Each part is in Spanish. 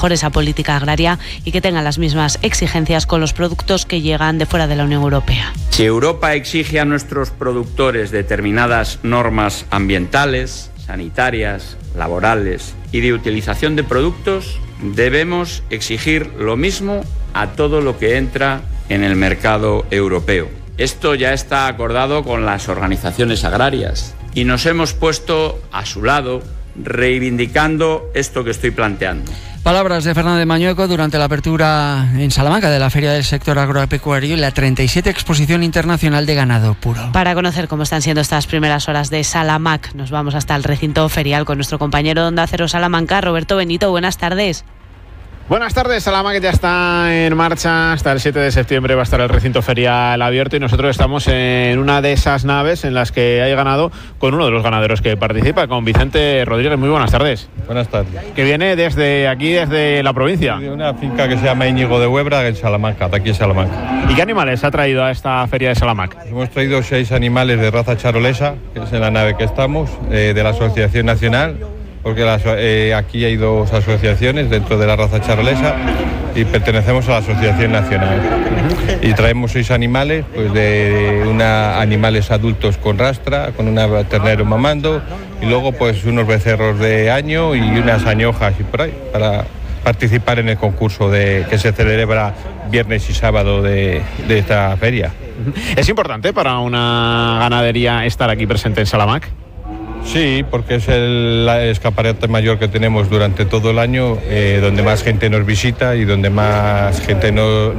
mejore esa política agraria y que tenga las mismas exigencias con los productos que llegan de fuera de la Unión Europea. Si Europa exige a nuestros productores determinadas normas ambientales, sanitarias, laborales y de utilización de productos, debemos exigir lo mismo a todo lo que entra en el mercado europeo. Esto ya está acordado con las organizaciones agrarias y nos hemos puesto a su lado reivindicando esto que estoy planteando. Palabras de Fernández Mañueco durante la apertura en Salamanca de la Feria del Sector Agropecuario y la 37 Exposición Internacional de Ganado Puro. Para conocer cómo están siendo estas primeras horas de Salamac, nos vamos hasta el recinto ferial con nuestro compañero de Onda Cero Salamanca, Roberto Benito. Buenas tardes. Buenas tardes, Salamanca ya está en marcha. Hasta el 7 de septiembre va a estar el recinto ferial abierto y nosotros estamos en una de esas naves en las que hay ganado con uno de los ganaderos que participa, con Vicente Rodríguez. Muy buenas tardes. Buenas tardes. Que viene desde aquí, desde la provincia. De una finca que se llama Íñigo de Huebra, en Salamanca, de aquí en Salamanca. ¿Y qué animales ha traído a esta feria de Salamanca? Hemos traído 6 animales de raza charolesa, que es en la nave que estamos, de la Asociación Nacional, porque aquí hay 2 asociaciones dentro de la raza charolesa y pertenecemos a la Asociación Nacional. Y traemos 6 animales, pues de animales adultos con rastra, con un ternero mamando, y luego pues unos becerros de año y unas añojas y por ahí, para participar en el concurso que se celebra viernes y sábado de esta feria. ¿Es importante para una ganadería estar aquí presente en Salamanca? Sí, porque es el escaparate mayor que tenemos durante todo el año, donde más gente nos visita y donde más gente nos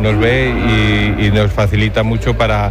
ve y nos facilita mucho para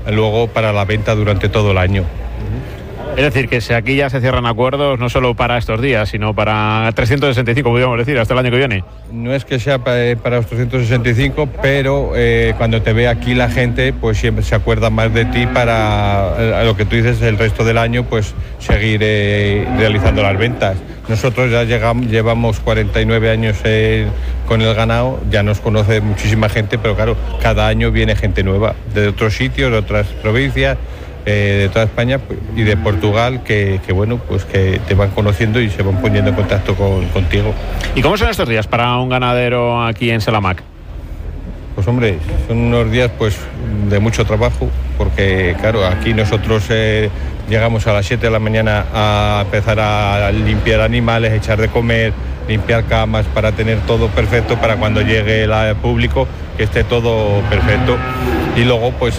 la venta durante todo el año. Es decir, que si aquí ya se cierran acuerdos no solo para estos días, sino para 365, podríamos decir, hasta el año que viene. No es que sea para los 365, pero cuando te ve aquí la gente, pues siempre se acuerda más de ti para lo que tú dices el resto del año, pues seguir realizando las ventas. Nosotros ya llevamos 49 años con el ganado, ya nos conoce muchísima gente, pero claro, cada año viene gente nueva, de otros sitios, de otras provincias, de toda España y de Portugal, que bueno, pues que te van conociendo y se van poniendo en contacto contigo. ¿Y cómo son estos días para un ganadero aquí en Salamanca? Pues hombre, son unos días pues de mucho trabajo, porque claro, aquí nosotros llegamos a las 7 de la mañana a empezar a limpiar animales, echar de comer, limpiar camas, para tener todo perfecto para cuando llegue el público, que esté todo perfecto. Y luego pues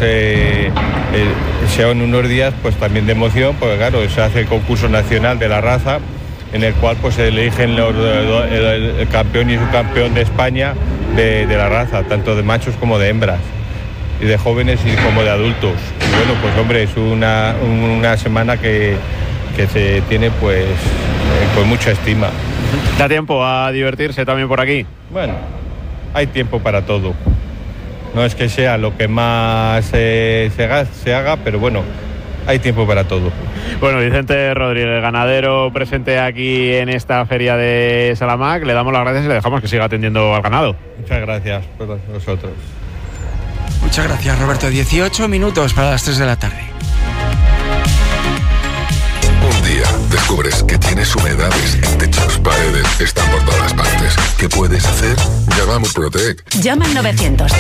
sean unos días pues también de emoción, porque claro, se hace el concurso nacional de la raza, en el cual pues se eligen el campeón y subcampeón de España de la raza, tanto de machos como de hembras, y de jóvenes y como de adultos. Y bueno, pues hombre, es una semana que se tiene pues con mucha estima. ¿Da tiempo a divertirse también por aquí? Bueno, hay tiempo para todo. No es que sea lo que más se haga, pero bueno, hay tiempo para todo. Bueno, Vicente Rodríguez, ganadero presente aquí en esta feria de Salamanca, le damos las gracias y le dejamos que siga atendiendo al ganado. Muchas gracias por vosotros. Muchas gracias, Roberto. 18 minutos para las 3 de la tarde. Un día descubres que tienes humedades en techos, paredes, están por todas partes. ¿Qué puedes hacer? Llama a Murprotec. Llama al 900.